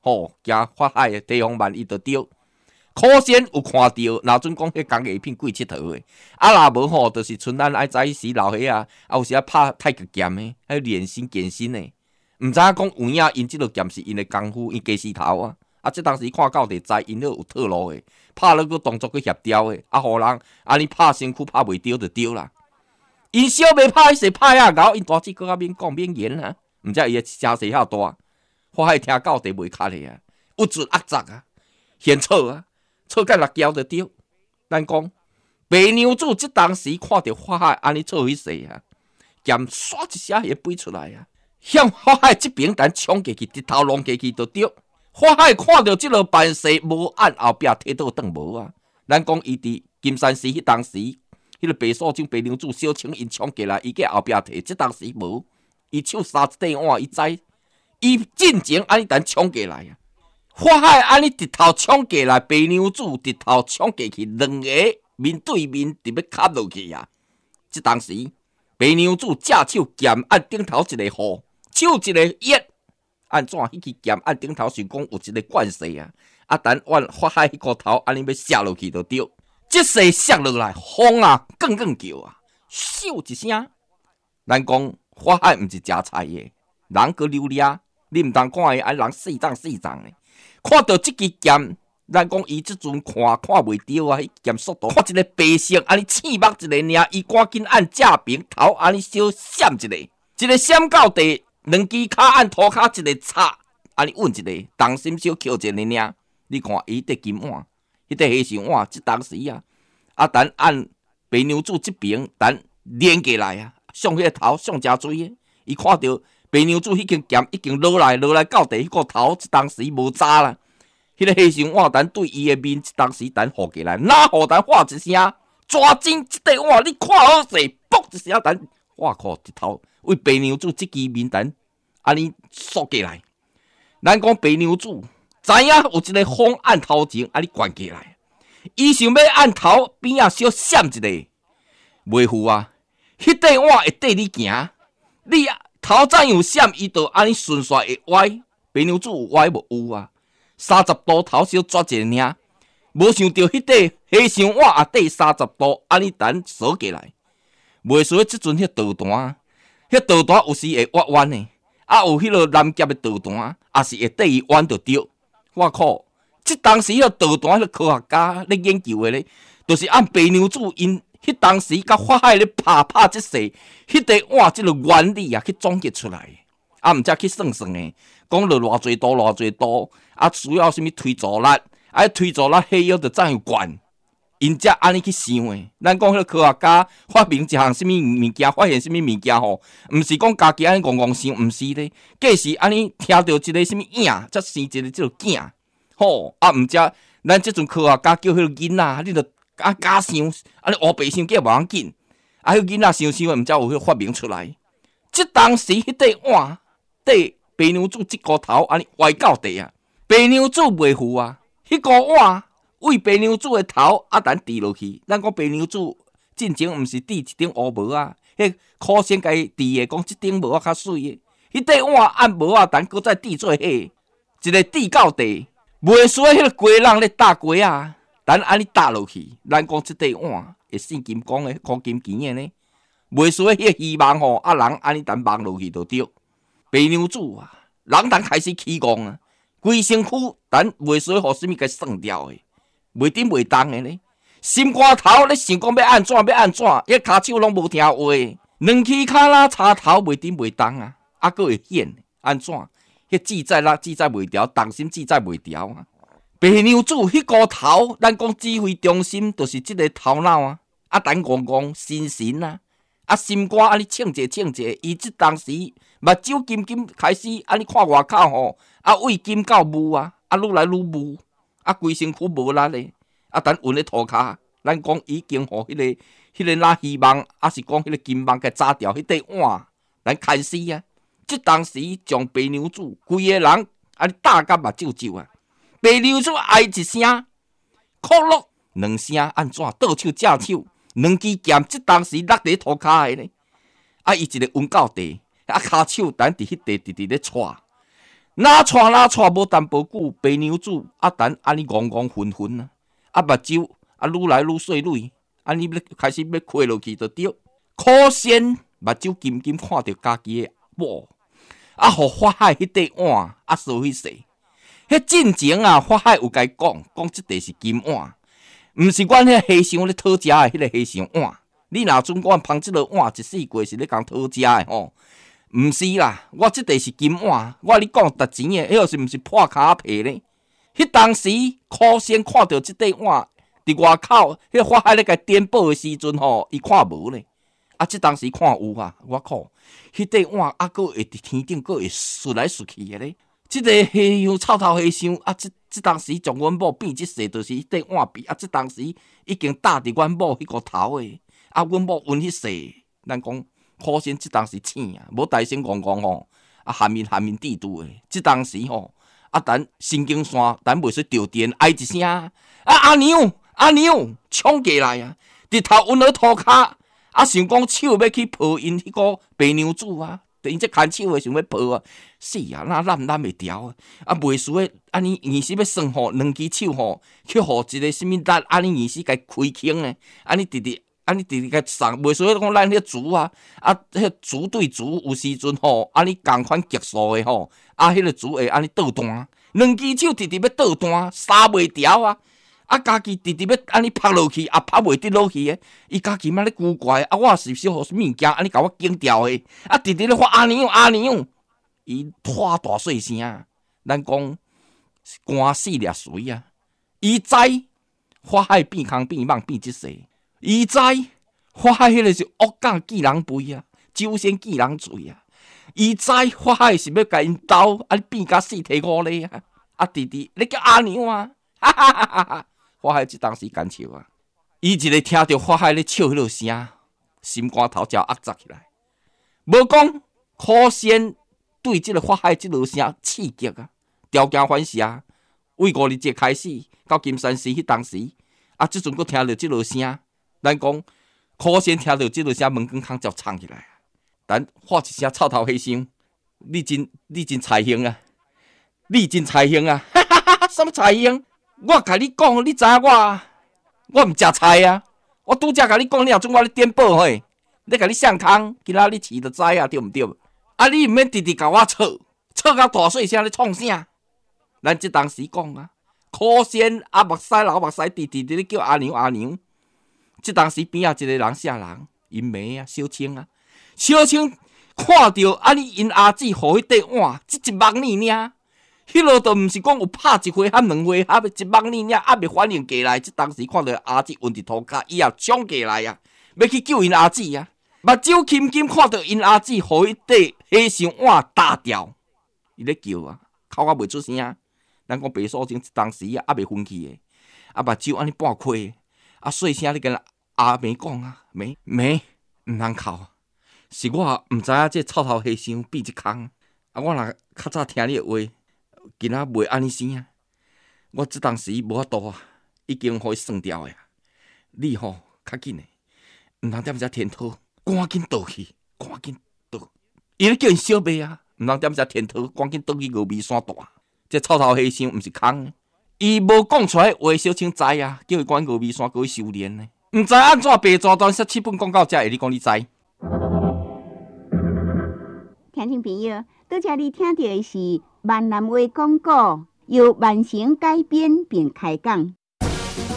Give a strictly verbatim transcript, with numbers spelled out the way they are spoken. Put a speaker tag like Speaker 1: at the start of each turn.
Speaker 1: 吼，行法海的地方万伊就对。可先有看到，若准讲迄工艺品贵佚佗的，啊若无吼，就是像咱爱早时老岁啊，啊有时啊拍太极剑的，还有练身健身的，毋知影讲有影因即落剑是因的功夫，因加时头啊。啊，即当时看到就知，因迄有套路的，拍了个动作去协调的，啊，互人安尼拍身躯拍袂着就对啦。因小妹拍迄时拍遐高，因大姊搁较免讲免言啊，毋知伊的声势遐大，我还听到地袂卡的啊，有准压杂啊，现错啊。错甲六交就对，咱讲白娘子即当时看到法海安尼做迄势啊，剑唰一声也飞出来啊，向法海即边等冲过去，直头弄过去就对。法海看到即落办事无按后壁摕倒转无啊，咱讲伊伫金山寺迄当时，迄、那个白素贞白娘子小青因冲过来，伊计后壁摕，即当时无，伊手三一块碗，伊知，伊进前安尼等冲过来啊。法海安尼直头冲过来，白娘子直头冲过去，两个面对面直要卡落去啊！即当时，白娘子正手剑按顶头一个号，手一个叶，按怎迄支剑按顶头是讲有一个惯势啊！啊，等按法海迄个头安尼要射落去就对，即势射落来，风啊，更更叫啊，咻一声，咱讲法海毋是食菜的，人个溜俩，你毋通看伊安人四张四张的。看到即支剑，咱讲伊即阵看看袂着啊！迄剑速度，看一个白色安尼刺目一个尔，伊赶紧按正平头安尼小闪一个，一个闪到地，两支骹按涂骹一个插，安尼稳一个，重心小扣一个尔。你看伊块金碗，迄块黑象碗，即当时啊，啊等按白娘子即边，等连过来啊，向迄个头向正水的，伊看到。白娘子迄根剑已经落来，落来到地迄个头，即当时无渣啦。迄、那个黑熊碗等对伊的面，即当时等呼过来，哪互等喊一声，抓紧即块碗，你看好势，啵一声等，哇靠！一头为白娘子即支面等，安尼缩过来。咱讲白娘子知影有一个风按头前，安尼灌过来，伊想要按头边仔小闪一个，袂赴啊！迄块碗会缀你行，你啊！头怎样闪，伊就安尼顺续会歪。白娘子有歪无有啊？三十度头小抓一个尔，无想到迄块黑象碗也缀三十度，安尼等锁过来。袂说即阵迄导弹，迄导弹有时会弯弯的，啊有迄落南极的导弹，也是会缀伊弯就对。我靠！即当时迄个导弹，迄个科学家咧研究的咧，就是按白娘子因。迄当时甲法海咧拍拍即势，迄块碗即个原理啊去总结出来，啊毋则去算算诶，讲落偌济度偌济度，啊需要啥物推助力，啊推助力火药着怎样悬，因则安尼去想诶。咱讲迄个科学家发明一项啥物物件，发现啥物物件吼，毋是讲家己安尼戆戆想，毋是咧，计是安尼听到一个啥物影，则生一个即个囝，吼啊毋则咱即阵科学家叫迄个囡仔，你着。啊，假想，安尼黑白想，计无要紧。啊，迄囡仔想想，毋知有迄发明出来。即当时迄块碗，缀白娘子即个头，安尼歪到地啊。白娘子袂赴啊，迄个碗为白娘子的头啊，等滴落去。咱讲白娘子进前毋是滴一顶乌帽啊，迄苦先家滴的，讲即顶帽啊较水的。迄块碗按帽啊，等搁再滴做迄，一个滴到地，袂说迄个鸡人咧打鸡啊。咱安尼打落去，咱讲即块碗会生金光诶，箍金钱诶呢。袂说迄个希望吼，啊人安尼等望落去就对。白娘子啊，人等开始起戆啊，规身躯等袂说互啥物甲算掉诶，袂顶袂动诶呢。心肝头咧想讲要安怎要安怎，迄骹手拢无听话，两起骹拉插头袂顶袂动啊，啊佫会显安怎？迄记载啦记载袂调，动心记载袂调啊。白娘子迄个头，咱讲指挥中心，就是即个头脑啊，啊等戆戆神神啊，啊心肝安尼称者称者，伊即当时目睭金金开始安尼看外口吼，啊为金到雾啊，啊愈来愈雾，啊规身躯无力咧，啊等运咧涂骹，咱讲已经互迄、那个迄、那个哪希望，啊是讲迄个金网给炸掉，迄块碗，咱开始啊，即当时将白娘子规个人安尼打甲目睭睭啊。白娘子哀一声，哭落两声，安怎倒手正手，两支剑即当时落伫涂骹诶呢。啊，伊一个晕到地，啊，骹手等伫迄地直直咧踹。 哪带哪带无淡薄久，白娘子啊等安尼戆戆昏昏啊，啊目睭啊愈来愈细蕊，安尼要开始要开落去就对。可惜目睭金金看到家己的某，啊，互法海迄块碗啊烧去洗。迄进前啊，法海有甲伊讲，讲即块是金碗，毋是阮迄和尚咧讨食的迄个和尚碗。你若准阮捧即落碗一世过是咧共讨食的吼，毋是啦，我即块是金碗，我你讲值钱的，迄个是毋是破骹皮咧？迄当时苦先看到即块碗伫外口，迄法海咧甲颠簸的时阵吼，伊看无咧。啊！即当时看有啊，我靠！迄块碗啊，佫会伫天顶，佫会顺来顺去的咧。即个和尚臭头和尚啊，即即当时将阮某变即世，就是迄块碗变啊。即当时已经搭伫阮某迄个头诶。啊，阮某温迄世，咱讲可惜即当时醒啊，无大声讲讲吼，啊含面含面地度诶。即当时吼，啊等神经线等袂说着电，哀一声啊阿娘阿娘冲过来啊，伫头温了涂骹。啊，想讲手要去抱因迄个白娘子啊，因这牵手诶想要抱啊，死啊，哪揽揽袂牢啊！啊，袂输诶，安尼仪式要算吼，两只手吼去互一个什物力，安尼仪式甲开腔诶，安尼直直，安尼直直甲送，袂输讲咱迄竹啊，啊，迄竹对竹有时阵吼，安尼共款极速诶吼，啊，迄个竹会安尼倒弹，两只手直直要倒弹，刹袂牢啊！啊，家己直直要安尼拍落去，也拍袂得落去诶。伊家己嘛咧古怪，啊，我是小互物件，安尼甲我惊掉诶。啊，直直咧发阿娘阿娘，伊拖大细声，咱讲官死掠水啊。伊知法海变空变蠓变即世，伊知法海迄个是恶讲记人背啊，酒仙记人嘴啊。伊知法海是要甲因斗，啊，变甲四体五咧啊。啊，直直你叫阿娘啊，哈哈哈哈哈！法海即当时干笑啊，伊一个听着法海咧笑迄落声，心肝头才压扎起来。无讲可先对即个法海即落声刺激啊，条件反射。为五日节开始到金山寺迄当时，啊，即阵佫听着即落声，咱讲可先听着即落声，门关空才藏起来。等喊一声臭头和尚，你真你真才行啊！你真才行啊！哈哈哈哈！什么才行？我甲你讲，你知影我，我毋食菜啊！我拄则甲你讲，你若准我咧颠簸嘿，咧甲你上空，今仔日饲就知啊，对毋对？啊，你毋免直直甲我吵，吵到大细声咧创啥？咱即当时讲啊，可先啊目屎流目屎，直直直咧叫阿娘阿娘。即当时边仔一个人啥人？因妹啊，小青啊，小青看到安尼因阿姊互迄块碗，即一目呢尔。迄落都毋是讲有拍一回合两回合，一目呢尔还未反应过来。即当时看到阿姊晕伫涂骹，伊也冲过来啊，要去救因阿姊啊。目睭金金看到因阿姊互迄块和尚碗打掉，伊咧叫啊，口啊袂出声。咱讲白素贞即当时啊，还未昏去诶，啊目睭安尼半开，啊细声咧跟阿妹讲啊，妹妹毋通哭，是我毋知影这臭头和尚变一空，啊我若较早听你诶话。今仔袂安尼生啊！我即当时无法度啊，已经互伊算掉诶。你吼较紧诶，毋通踮遮天讨，赶紧倒去，赶紧倒。伊咧叫因小妹啊，毋通踮遮天讨，赶紧倒去峨眉山大。这臭头和尚毋是空诶，伊无讲出来话，小青知啊，叫伊赶峨眉山，叫伊修炼呢。毋知安怎白蛇传说七本讲到遮，会你讲你知？
Speaker 2: 听众朋友，拄则你听到的是闽南话广告，由万成改编并开讲。